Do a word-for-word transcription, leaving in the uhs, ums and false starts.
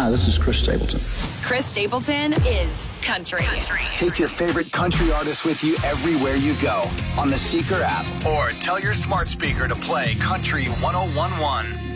Hi, this is Chris Stapleton. Chris Stapleton is country. country. Take your favorite country artists with you everywhere you go on the Seeker app, or tell your smart speaker to play Country one oh one one.